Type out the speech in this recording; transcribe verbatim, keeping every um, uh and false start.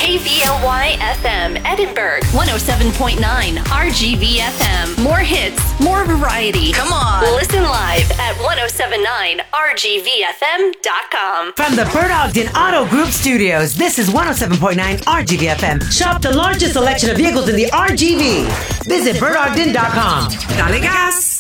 K V L Y F M, Edinburgh, one oh seven point nine R G V F M. More hits, more variety. Come on. Listen live at ten seventy-nine R G V F M dot com. From the Bert Ogden Auto Group Studios, this is one oh seven point nine R G V F M. Shop the largest selection of vehicles in the R G V. Visit Bert Ogden dot com. Dale gas!